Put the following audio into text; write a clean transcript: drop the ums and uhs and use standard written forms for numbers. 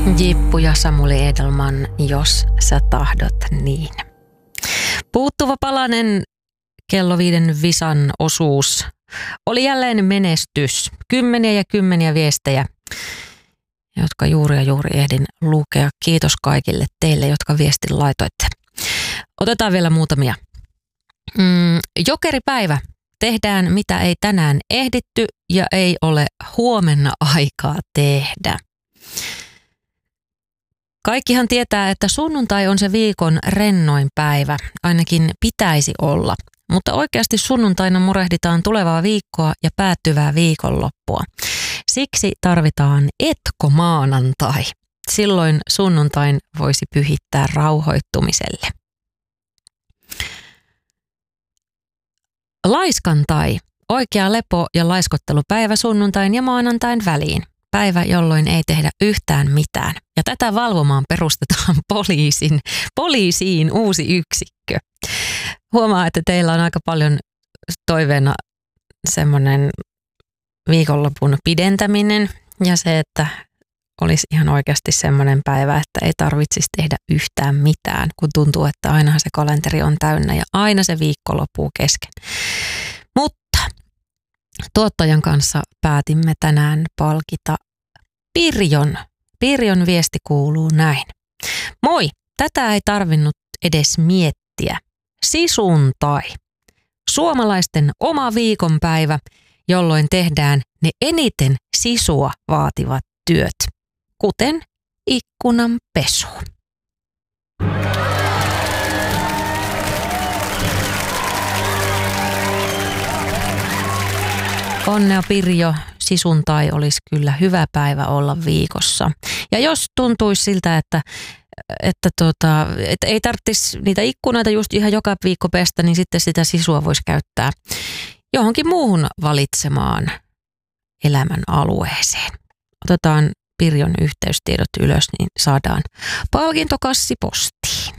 Jippu ja Samuli Edelman, jos sä tahdot niin. Puuttuva palanen kello 5 visan osuus oli jälleen menestys. Kymmeniä viestejä, jotka juuri ehdin lukea. Kiitos kaikille teille, jotka viestin laitoitte. Otetaan vielä muutamia. Jokeripäivä. Tehdään mitä ei tänään ehditty ja ei ole huomenna aikaa tehdä. Kaikkihan tietää, että sunnuntai on se viikon rennoin päivä, ainakin pitäisi olla. Mutta oikeasti sunnuntaina murehditaan tulevaa viikkoa ja päättyvää viikonloppua. Siksi tarvitaan etkomaanantai. Silloin sunnuntain voisi pyhittää rauhoittumiselle. Laiskantai. Oikea lepo- ja laiskottelupäivä sunnuntain ja maanantain väliin. Päivä, jolloin ei tehdä yhtään mitään. Ja tätä valvomaan perustetaan poliisiin uusi yksikkö. Huomaa, että teillä on aika paljon toiveena semmoinen viikonlopun pidentäminen ja se, että olisi ihan oikeasti semmoinen päivä, että ei tarvitsisi tehdä yhtään mitään, kun tuntuu, että aina se kalenteri on täynnä ja aina se viikko loppuu kesken. Mutta tuottajan kanssa päätimme tänään palkita Pirjon. Pirjon viesti kuuluu näin. Moi, tätä ei tarvinnut edes miettiä. Sisuntai. Suomalaisten oma viikonpäivä, jolloin tehdään ne eniten sisua vaativat työt, kuten ikkunan pesu. Onnea Pirjo, sisuntai olisi kyllä hyvä päivä olla viikossa. Ja jos tuntuisi siltä, että ei tarvitsisi niitä ikkunoita just ihan joka viikko pestä, niin sitten sitä sisua voisi käyttää johonkin muuhun valitsemaan elämän alueeseen. Otetaan Pirjon yhteystiedot ylös, niin saadaan palkintokassi postiin.